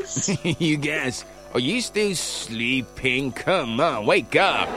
guess. You guess? Are you still sleeping? Come on, wake up.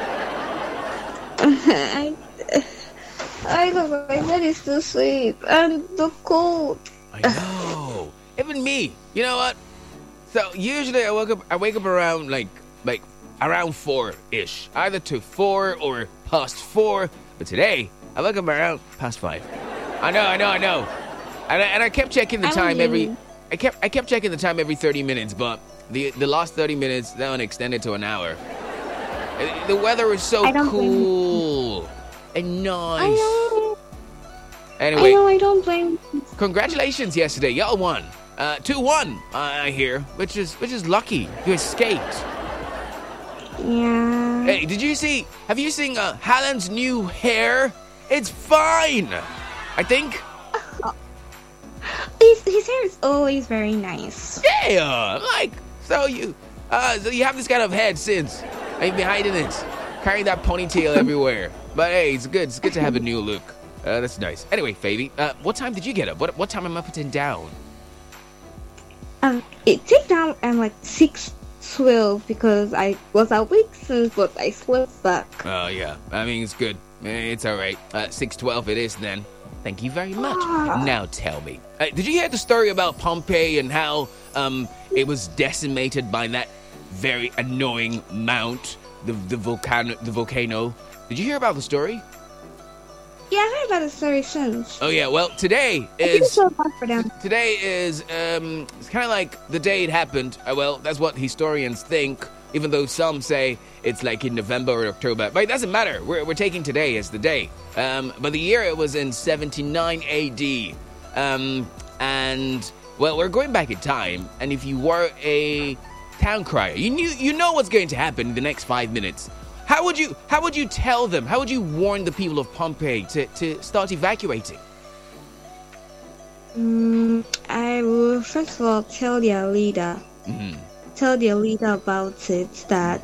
I don't know. My bed is still asleep. And the cold. I know. Even me. You know what? So usually I wake up around like around 4-ish. Either to 4 or past 4. But today I woke up around past 5. I know. And I kept checking the time I kept checking the time every 30 minutes, but the last 30 minutes that one extended to an hour. The weather is so cool and nice. I know. Anyway, I don't blame you. Congratulations yesterday. Y'all won. 2-1, I hear, which is lucky. You escaped. Yeah. Hey, have you seen Haaland's new hair? It's fine, I think. His hair is always very nice. Yeah, so you have this kind of head since. I've been hiding it, carrying that ponytail everywhere. But hey, it's good. It's good to have a new look. That's nice. Anyway, Favy, what time did you get up? What time am I putting down? It take down like 6:12 because I was awake since, but I slept back. Oh yeah, I mean it's good. It's all right. 6:12 it is then. Thank you very much. Now tell me, did you hear the story about Pompeii and how it was decimated by that very annoying mount, the volcano? Did you hear about the story? Yeah, I heard about the story since. Oh yeah, well today I think is it's so hard for them. today is it's kind of like the day it happened. Well, that's what historians think. Even though some say it's like in November or October, but it doesn't matter. We're taking today as the day. But the year it was in 79 AD, and well, we're going back in time. And if you were a town crier, you know what's going to happen in the next 5 minutes. How would you tell them? How would you warn the people of Pompeii to start evacuating? I will first of all tell their leader. Mm-hmm. Tell their leader about it that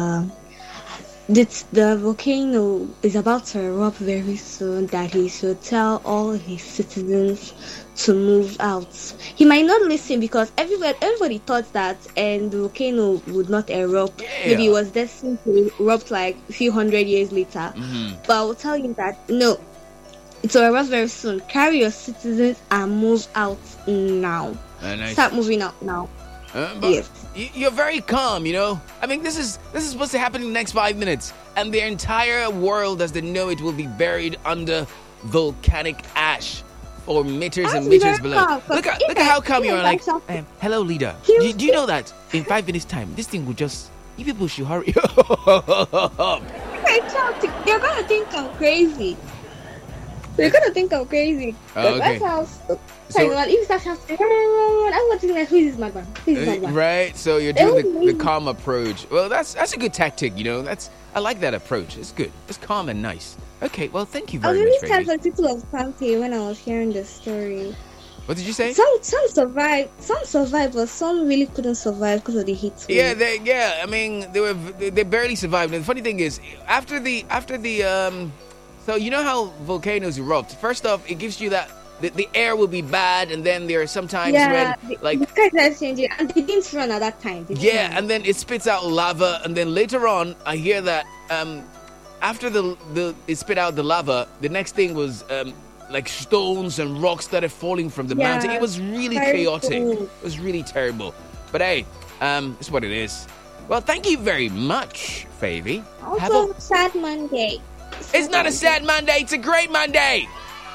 the volcano is about to erupt very soon, that he should tell all his citizens to move out. He might not listen because everybody thought that and the volcano would not erupt. Yeah. Maybe it was destined to erupt like a few hundred years later. Mm-hmm. But I will tell you that no, it will erupt very soon. Carry your citizens and move out now. Start moving out now. But yes. You're very calm, you know. I mean, this is supposed to happen in the next 5 minutes, and the entire world, as they know it, will be buried under volcanic ash for meters and meters below. Look at how calm you are. Like, hello, leader. Do you know that in 5 minutes' time, this thing will just. You people should hurry up. You're gonna think I'm crazy. You're gonna think I'm crazy. Okay. That's how. If you start shouting, I'm watching like, who is this madman? Right, so you're doing the calm approach. Well, that's a good tactic, you know. I like that approach. It's good. It's calm and nice. Okay, well, thank you very much, I was really people of Pompeii when I was hearing the story. What did you say? Some survived, but some really couldn't survive because of the heat wave. Yeah. I mean, they barely survived. And the funny thing is, after the so you know how volcanoes erupt. First off, it gives you that. The air will be bad, and then there are some times when the sky is changing, and they didn't run at that time. And then it spits out lava, and then later on, I hear that after it spit out the lava, the next thing was like stones and rocks started falling from the mountain. It was really chaotic. Cool. It was really terrible. But hey, it's what it is. Well, thank you very much, Favy. Also, sad Monday. It's not a sad Monday. It's a great Monday.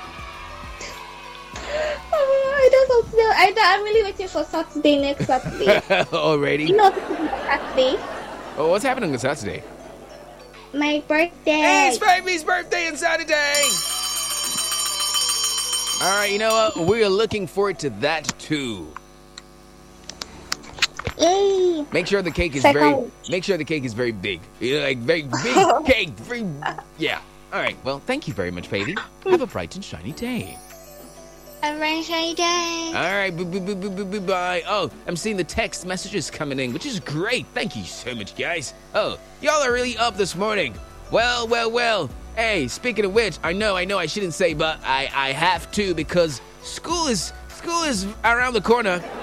I'm really waiting for Saturday, next Saturday. Already? You know what's happening on Saturday? Oh, what's happening on Saturday? My birthday. Hey, it's Favy's birthday on Saturday. All right, you know what? We are looking forward to that too. Yay! Make sure the cake is very big. You know, like very big cake. Yeah. All right. Well, thank you very much, Favy. Have a bright and shiny day. A very shiny day. All right, bye. Oh, I'm seeing the text messages coming in, which is great. Thank you so much, guys. Oh, y'all are really up this morning. Well. Hey, speaking of which, I know I shouldn't say, but I have to because school is around the corner.